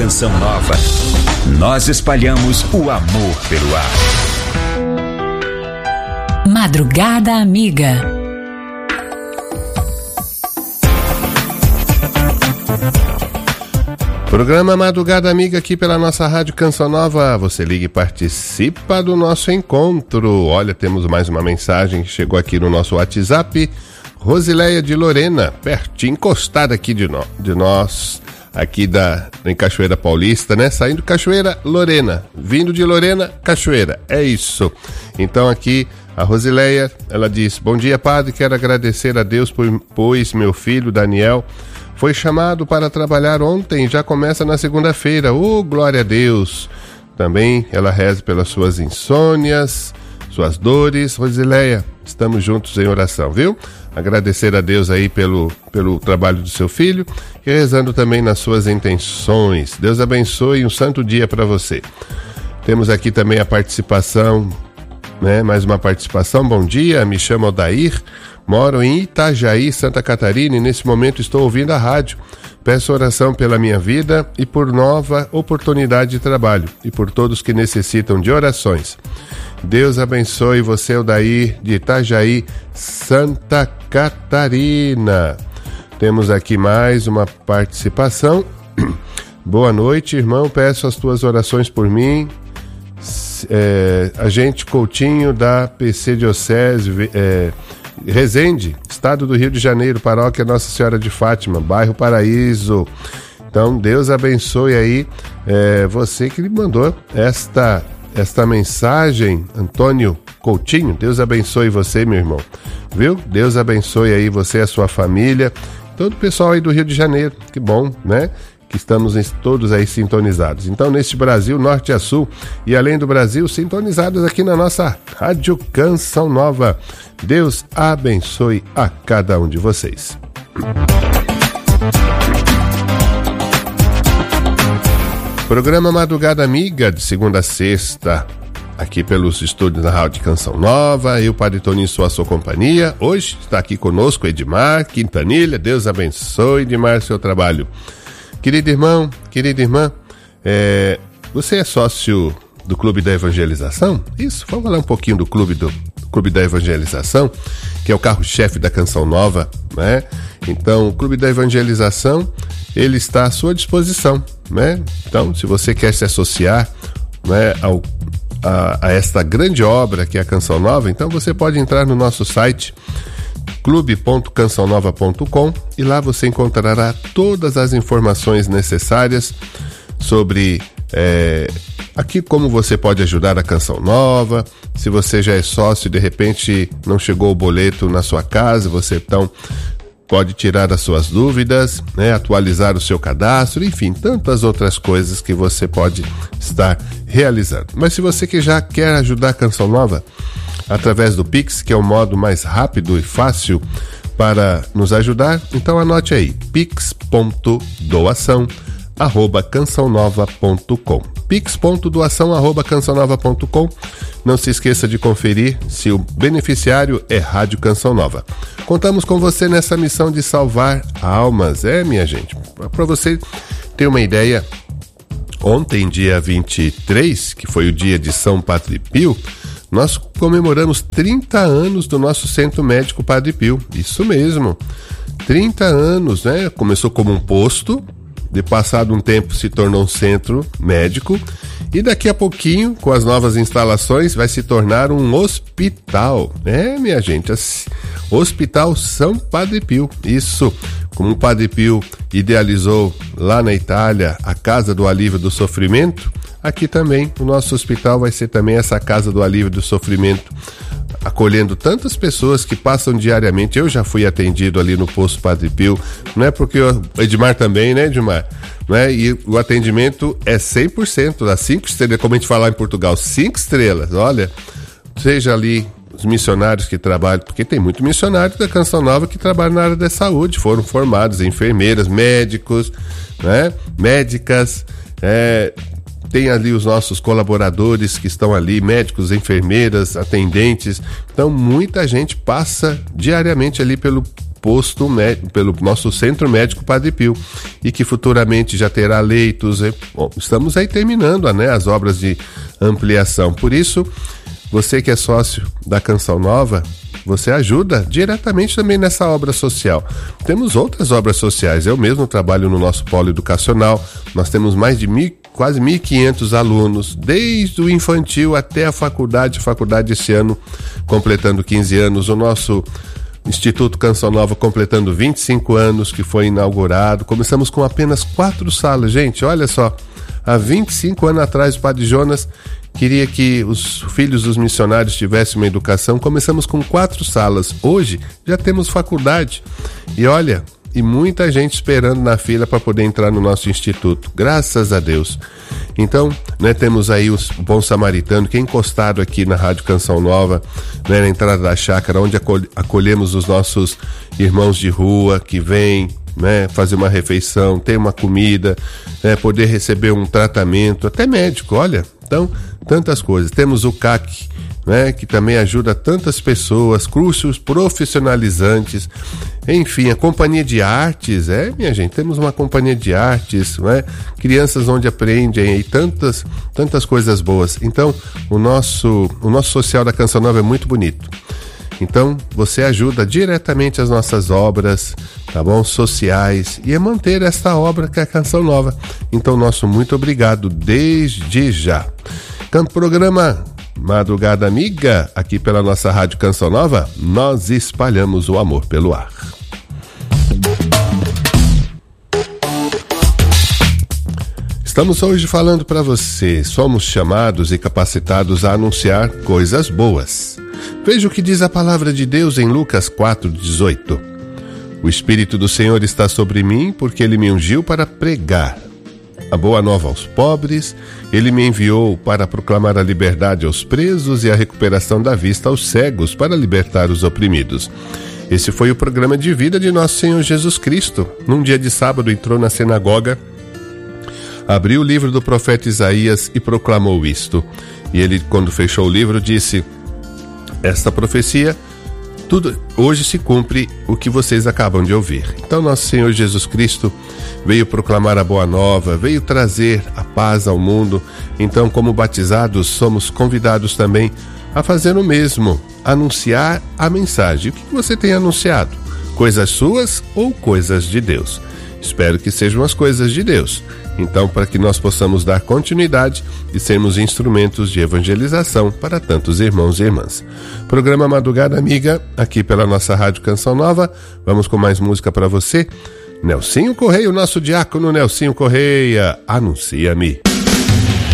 Canção Nova. Nós espalhamos o amor pelo ar. Madrugada Amiga. Programa Madrugada Amiga aqui pela nossa Rádio Canção Nova. Você liga e participa do nosso encontro. Olha, temos mais uma mensagem que chegou aqui no nosso WhatsApp. Rosileia de Lorena, pertinho, encostada aqui de nós, aqui em Cachoeira Paulista, né? Saindo Cachoeira, Lorena, vindo de Lorena, Cachoeira, é isso. Então aqui a Rosileia, ela diz: bom dia, padre, quero agradecer a Deus pois meu filho Daniel foi chamado para trabalhar ontem, já começa na segunda-feira. Oh, glória a Deus! Também ela reza pelas suas insônias, suas dores. Rosileia, estamos juntos em oração, viu? Agradecer a Deus aí pelo trabalho do seu filho e rezando também nas suas intenções. Deus abençoe, um santo dia para você. Temos aqui também a participação, né? Mais uma participação. Bom dia, me chamo Odair. Moro em Itajaí, Santa Catarina, e nesse momento estou ouvindo a rádio. Peço oração pela minha vida e por nova oportunidade de trabalho e por todos que necessitam de orações. Deus abençoe você, Odair, de Itajaí, Santa Catarina. Temos aqui mais uma participação. Boa noite, irmão. Peço as tuas orações por mim. Agente Coutinho da PC Diocese Resende, Estado do Rio de Janeiro, Paróquia Nossa Senhora de Fátima, bairro Paraíso. Então, Deus abençoe aí você que lhe mandou esta mensagem, Antônio Coutinho. Deus abençoe você, meu irmão, viu? Deus abençoe aí você e a sua família, todo o pessoal aí do Rio de Janeiro. Que bom, né? Que estamos todos aí sintonizados. Então, neste Brasil, norte a sul e além do Brasil, sintonizados aqui na nossa Rádio Canção Nova. Deus abençoe a cada um de vocês. Programa Madrugada Amiga, de segunda a sexta, aqui pelos estúdios da Rádio Canção Nova. Eu, Padre Toninho, sou a sua companhia. Hoje está aqui conosco Edmar Quintanilha. Deus abençoe, Edmar, seu trabalho. Querido irmão, querida irmã, você é sócio do Clube da Evangelização? Isso, vamos falar um pouquinho do Clube da Evangelização, que é o carro-chefe da Canção Nova, né? Então, o Clube da Evangelização, ele está à sua disposição, né? Então, se você quer se associar, né, a esta grande obra que é a Canção Nova, então você pode entrar no nosso site clube.cançãonova.com e lá você encontrará todas as informações necessárias sobre aqui como você pode ajudar a Canção Nova. Se você já é sócio e de repente não chegou o boleto na sua casa, você então pode tirar as suas dúvidas, né, atualizar o seu cadastro, enfim, tantas outras coisas que você pode estar realizando. Mas se você que já quer ajudar a Canção Nova através do Pix, que é o modo mais rápido e fácil para nos ajudar, então anote aí, pix.doação@cançãonova.com, pix.doação@cançãonova.com. Não se esqueça de conferir se o beneficiário é Rádio Canção Nova. Contamos com você nessa missão de salvar almas, minha gente. Para você ter uma ideia, ontem, dia 23, que foi o dia de São Padre Pio, nós comemoramos 30 anos do nosso Centro Médico Padre Pio. Isso mesmo, 30 anos, né? Começou como um posto, de passado um tempo se tornou um centro médico e daqui a pouquinho, com as novas instalações, vai se tornar um hospital. Minha gente, Hospital São Padre Pio. Isso, como o Padre Pio idealizou lá na Itália a Casa do Alívio do Sofrimento, aqui também o nosso hospital vai ser também essa Casa do Alívio do Sofrimento, acolhendo tantas pessoas que passam diariamente. Eu já fui atendido ali no posto Padre Pio, não é porque o Edmar também, né, Edmar? Não é? E o atendimento é 100%, das 5 estrelas, como a gente fala em Portugal, 5 estrelas, olha, seja ali os missionários que trabalham, porque tem muito missionário da Canção Nova que trabalha na área da saúde, foram formados, enfermeiras, médicos, né, médicas, tem ali os nossos colaboradores que estão ali, médicos, enfermeiras, atendentes. Então muita gente passa diariamente ali pelo nosso Centro Médico Padre Pio, e que futuramente já terá leitos. Bom, estamos aí terminando, as obras de ampliação. Por isso, você que é sócio da Canção Nova, você ajuda diretamente também nessa obra social. Temos outras obras sociais. Eu mesmo trabalho no nosso polo educacional. Nós temos mais de quase 1.500 alunos, desde o infantil até a faculdade. Faculdade esse ano completando 15 anos. O nosso Instituto Canção Nova completando 25 anos, que foi inaugurado. Começamos com apenas 4 salas. Gente, olha só. Há 25 anos atrás, o Padre Jonas queria que os filhos dos missionários tivessem uma educação. Começamos com 4 salas. Hoje já temos faculdade. E olha, e muita gente esperando na fila para poder entrar no nosso instituto. Graças a Deus. Então, temos aí o Bom Samaritano, que é encostado aqui na Rádio Canção Nova, na entrada da chácara, onde acolhemos os nossos irmãos de rua que vêm, fazer uma refeição, ter uma comida, poder receber um tratamento, até médico, olha. Então, tantas coisas. Temos o CAC, que também ajuda tantas pessoas, cursos profissionalizantes, enfim, a companhia de artes, minha gente, temos uma companhia de artes, crianças onde aprendem aí tantas coisas boas. Então, o nosso social da Canção Nova é muito bonito. Então, você ajuda diretamente as nossas obras, tá bom? Sociais, e a manter esta obra que é a Canção Nova. Então, nosso muito obrigado desde já. Programa Madrugada Amiga, aqui pela nossa Rádio Canção Nova, nós espalhamos o amor pelo ar. Estamos hoje falando para você, somos chamados e capacitados a anunciar coisas boas. Veja o que diz a palavra de Deus em Lucas 4:18. O Espírito do Senhor está sobre mim, porque Ele me ungiu para pregar a boa nova aos pobres. Ele me enviou para proclamar a liberdade aos presos e a recuperação da vista aos cegos, para libertar os oprimidos. Esse foi o programa de vida de nosso Senhor Jesus Cristo. Num dia de sábado entrou na sinagoga, abriu o livro do profeta Isaías e proclamou isto. E ele, quando fechou o livro, disse: esta profecia, hoje se cumpre o que vocês acabam de ouvir. Então nosso Senhor Jesus Cristo veio proclamar a boa nova, veio trazer a paz ao mundo. Então, como batizados, somos convidados também a fazer o mesmo, anunciar a mensagem. O que você tem anunciado? Coisas suas ou coisas de Deus? Espero que sejam as coisas de Deus. Então, para que nós possamos dar continuidade e sermos instrumentos de evangelização para tantos irmãos e irmãs. Programa Madrugada Amiga, aqui pela nossa Rádio Canção Nova. Vamos com mais música para você. Nelsinho Correia, o nosso diácono Nelsinho Correia, anuncia-me.